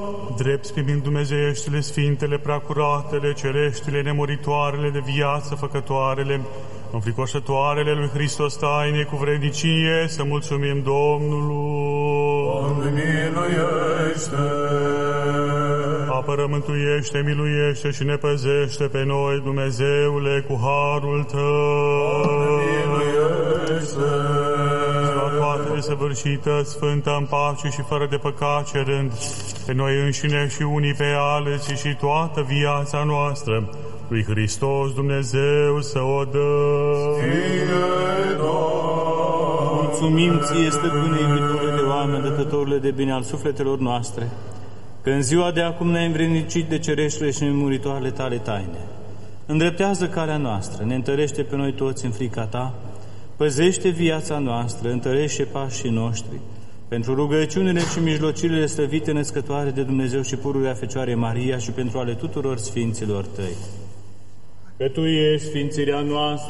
drept primind dumnezeieștile, sfintele, preacuratele, cereștile, nemuritoarele de viață, făcătoarele, înfricoșătoarele lui Hristos taine cu vrednicie, să mulțumim Domnului. Doamne, miluiește! Apără, mântuiește, miluiește și ne păzește pe noi, Dumnezeule, cu harul Tău. Doamne, miluiește! Toate desăvârșită, sfântă, în pace și fără de păcat, cerând pe noi înșine și unii pe alții și toată viața noastră lui Hristos Dumnezeu să o dă. Mulțumim Ție, stăpâne, iubitore de oameni, dătătorule de bine al sufletelor noastre, că în ziua de acum ne-ai învrednicit de cereștile și nemuritoarele Tale taine. Îndreptează calea noastră, ne întărește pe noi toți în frica Ta, păzește viața noastră, întărește pașii noștri, pentru rugăciunile și mijlocirile slăvite născătoare de Dumnezeu și pururea Fecioare Maria și pentru ale tuturor sfinților Tăi. Că Tu ești sfințirea noastră,